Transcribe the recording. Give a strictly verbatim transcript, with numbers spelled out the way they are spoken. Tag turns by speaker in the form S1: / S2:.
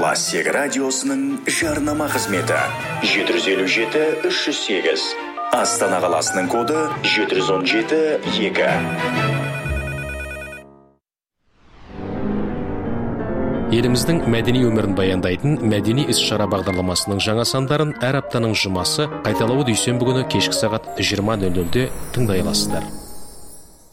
S1: Классик радиосының жарнама қызметі жеті жүз елу жеті үш жүз сегіз. Астана қаласының коды жеті жүз он жеті екі.
S2: Еліміздің мәдени өмірін баяндайтын мәдени іс-шара бағдарламасының жаңа сандарын әр аптаның жұмасы қайталауы дүйсенбі күні кешкі сағат жиырма нөл нөлде тыңдай аласыздар.